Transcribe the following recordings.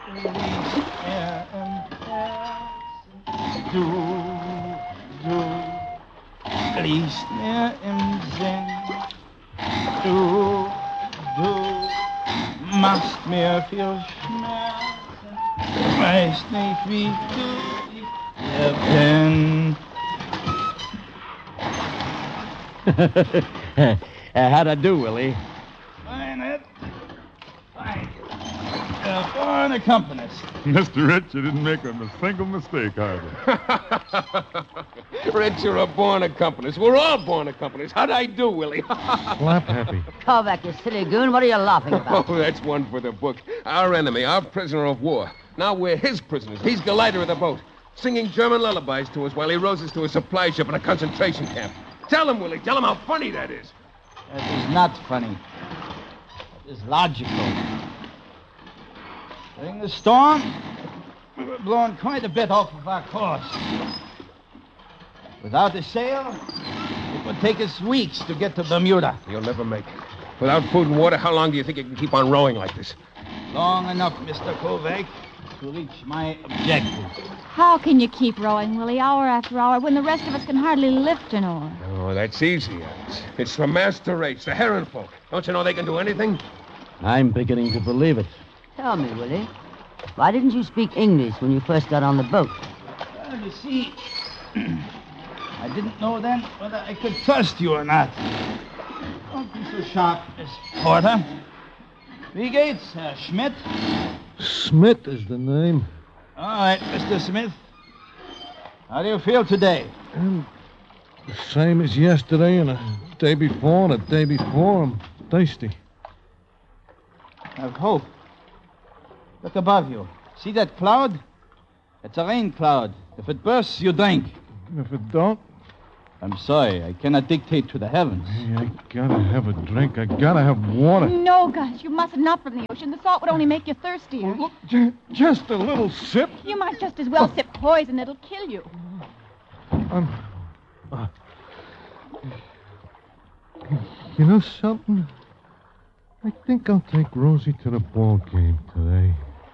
Lies mir im Sinn. Du machst mir viel Schmerzen. Weißt nicht, wie du ich bin. How'd I do, Willie? Fine, Ed. Fine. Born accompanist. Mr. Rich, you didn't make a single mistake, hardly. Rich, you're a born accompanist. We're all born accompanist. How'd I do, Willie? Slap happy. Kovac, you silly goon. What are you laughing about? Oh, that's one for the book. Our enemy, our prisoner of war. Now we're his prisoners. He's the leader of the boat, singing German lullabies to us while he rows us to a supply ship in a concentration camp. Tell him, Willie. Tell him how funny that is. That is not funny. That is logical. During the storm, we were blown quite a bit off of our course. Without a sail, it would take us weeks to get to Bermuda. You'll never make it. Without food and water, how long do you think you can keep on rowing like this? Long enough, Mr. Kovac, to reach my objective. How can you keep rowing, Willie, hour after hour, when the rest of us can hardly lift an oar? Oh, that's easy, Alice. It's the master race, the Heron folk. Don't you know they can do anything? I'm beginning to believe it. Tell me, Willie, why didn't you speak English when you first got on the boat? Well, you see, I didn't know then whether I could trust you or not. Don't be so sharp, Miss Porter. Wie geht's, Herr Schmidt? Smith is the name. All right, Mr. Smith. How do you feel today? The same as yesterday and the day before and the day before. I'm thirsty. Have hope. Look above you. See that cloud? It's a rain cloud. If it bursts, you drink. If it don't, I'm sorry. I cannot dictate to the heavens. I gotta have a drink. I gotta have water. No, Gus, you mustn't up from the ocean. The salt would only make you thirstier. Look, just a little sip. You might just as well sip poison. It'll kill you. You know something? I think I'll take Rosie to the ball game today.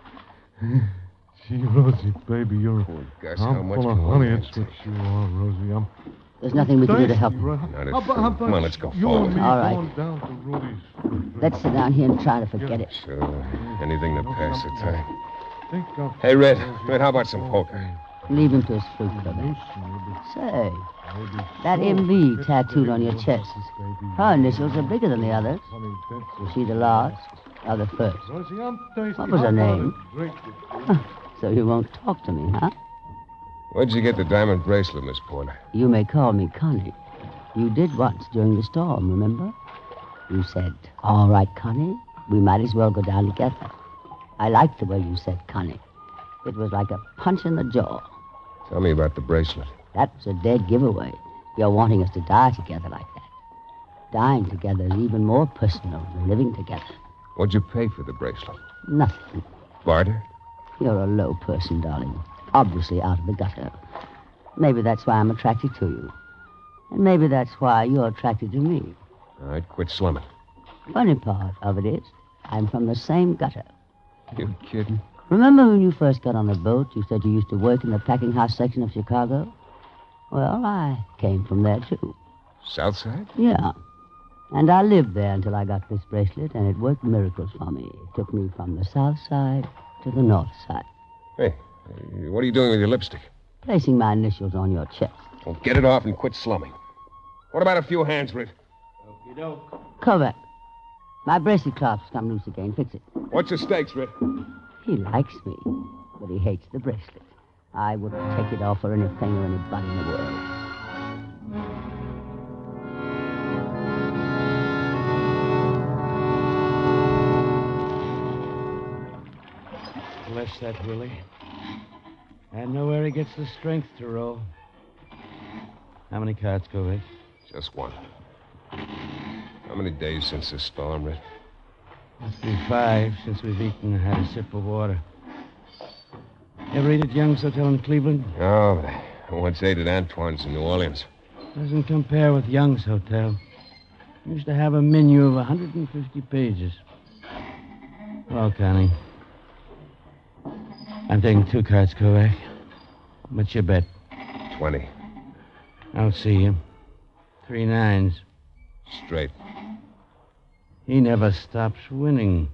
Gee, Rosie, baby, you're Gus, how much full of can honey. one That's what you are, Rosie. There's nothing we can do to help you. Come on, let's go You and forward. me All right. going down to Rudy's. Let's sit down here and try to forget it. Sure. Anything to pass the time. Think I'll Hey, Red. Red, how about some poker? Leave him to his fruit, Kovac. Say, that MV tattooed on your chest, her initials are bigger than the others. Was she the last or the first? Rosie, I'm thirsty. What was her How about name? a drink? So you won't talk to me, huh? Where'd you get the diamond bracelet, Miss Porter? You may call me Connie. You did once during the storm, remember? You said, all right, Connie, we might as well go down together. I liked the way you said Connie. It was like a punch in the jaw. Tell me about the bracelet. That was a dead giveaway. You're wanting us to die together like that. Dying together is even more personal than living together. What'd you pay for the bracelet? Nothing. Barter? You're a low person, darling. Obviously out of the gutter. Maybe that's why I'm attracted to you. And maybe that's why you're attracted to me. All right, quit slumming. Funny part of it is, I'm from the same gutter. You kidding? Remember when you first got on the boat, you said you used to work in the packing house section of Chicago? Well, I came from there, too. South Side? Yeah. And I lived there until I got this bracelet, and it worked miracles for me. It took me from the south side to the north side. Hey, what are you doing with your lipstick? Placing my initials on your chest. Well, get it off and quit slumming. What about a few hands, Rit? Kovac, my bracelet clasps come loose again. Fix it. What's the stakes, Rit? He likes me, but he hates the bracelet. I wouldn't take it off for anything or anybody in the world. Bless that Willie. I know where he gets the strength to roll. How many cards, Kovac? Just one. How many days since the storm, Rit? Must be 5 since we've eaten and had a sip of water. Ever eat at Young's Hotel in Cleveland? Oh, but I once ate at Antoine's in New Orleans. Doesn't compare with Young's Hotel. Used to have a menu of 150 pages. Well, Connie. I'm taking 2 cards, Kovac. What's your bet? 20. I'll see you. 3 nines. Straight. He never stops winning.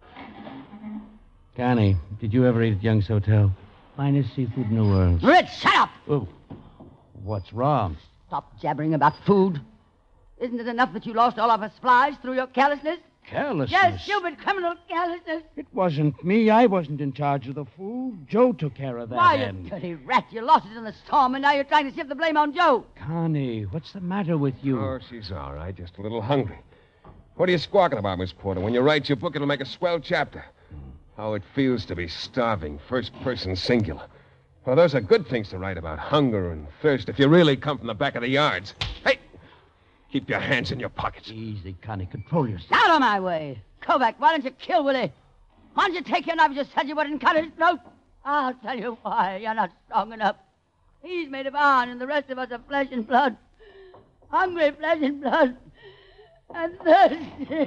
Connie, did you ever eat at Young's Hotel? Finest seafood in the world. Red, shut up! Oh, what's wrong? Stop jabbering about food. Isn't it enough that you lost all of our supplies through your carelessness? Carelessness? Yes, stupid criminal carelessness. It wasn't me. I wasn't in charge of the food. Joe took care of that Why, end. you dirty rat. You lost it in the storm, and now you're trying to shift the blame on Joe. Connie, what's the matter with you? Oh, she's all right. Just a little hungry. What are you squawking about, Miss Porter? When you write your book, it'll make a swell chapter. How it feels to be starving, first person singular. Well, those are good things to write about, hunger and thirst, if you really come from the back of the yards. Hey, keep your hands in your pockets. Easy, Connie. Control yourself. Out of my way. Kovac, why don't you kill Willie? Why don't you take your knife and just said you wouldn't cut his throat? I'll tell you why. You're not strong enough. He's made of iron, and the rest of us are flesh and blood. Hungry flesh and blood. And thirsty.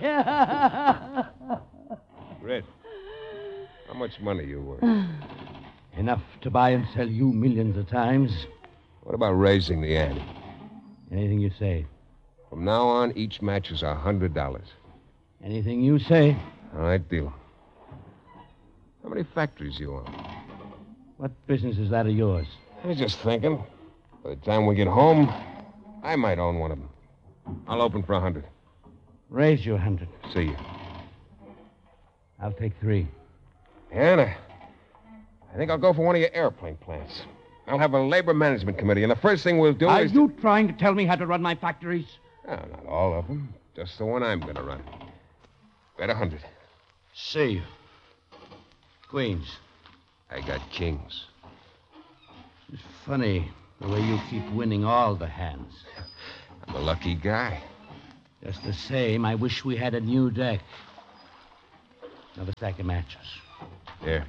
Red, how much money are you worth? Enough to buy and sell you millions of times. What about raising the ante? Anything you say. From now on, each match is $100. Anything you say. All right, deal. How many factories you own? What business is that of yours? I was just thinking. By the time we get home, I might own one of them. I'll open for 100. Raise you 100. See you. I'll take 3. Anna, I think I'll go for one of your airplane plants. I'll have a labor management committee, and the first thing we'll do Are is... you trying to tell me how to run my factories? Oh, not all of them. Just the one I'm going to run. Bet 100. See you. Queens. I got kings. It's funny the way you keep winning all the hands. I'm a lucky guy. Just the same, I wish we had a new deck. Another stack of matches. Here.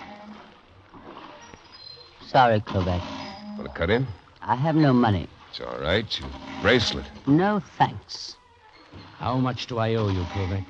Sorry, Kovac. Want to cut in? I have no money. It's all right. Your bracelet. No thanks. How much do I owe you, Kovac?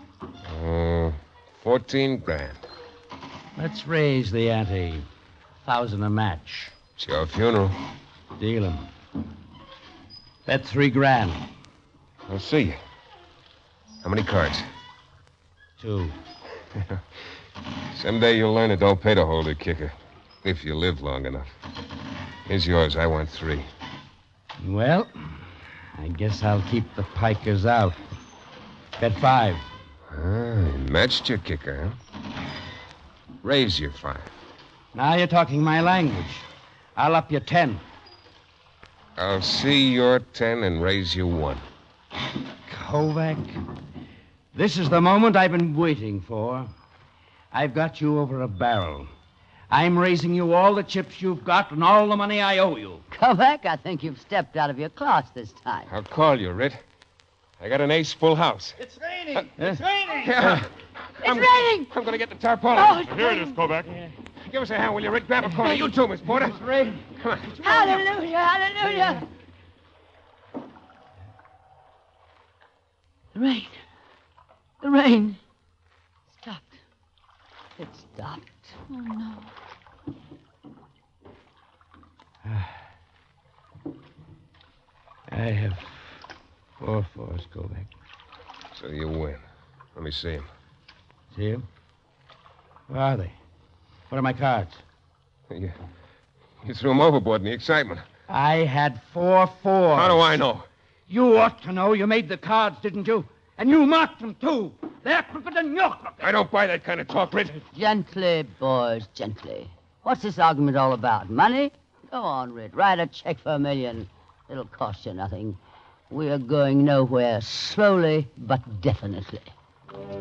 14 grand. Let's raise the ante. 1,000 a match. It's your funeral. Deal 'em. Bet 3 grand. I'll see you. How many cards? 2. Someday you'll learn it don't pay to hold a kicker. If you live long enough. Here's yours. I want 3. Well, I guess I'll keep the pikers out. Bet 5. You matched your kicker, huh? Raise your 5. Now you're talking my language. I'll up your 10. I'll see your 10 and raise you 1. Kovac, this is the moment I've been waiting for. I've got you over a barrel. I'm raising you all the chips you've got and all the money I owe you. Kovac, I think you've stepped out of your class this time. I'll call you, Rit. I got an ace full house. It's raining. It's raining. Yeah. It's raining! I'm going to get the tarpaulin. Oh, it's Here it is, Kovac. Give us a hand, will you, Rit? Grab a corner. You too, Miss Porter. It's raining. Come on. Hallelujah, hallelujah. The rain. The rain. Stopped. It stopped. Oh, no. I have 4 fours, Kovac. So you win. Let me see him. See him? Where are they? What are my cards? You threw him overboard in the excitement. I had 4 fours. How do I know? You ought to know. You made the cards, didn't you? And you marked them, too. They're crooked and you're crooked. I don't buy that kind of talk, Rit. Gently, boys, gently. What's this argument all about? Money? Go on, Rit. Write a check for $1 million. It'll cost you nothing. We're going nowhere. Slowly, but definitely.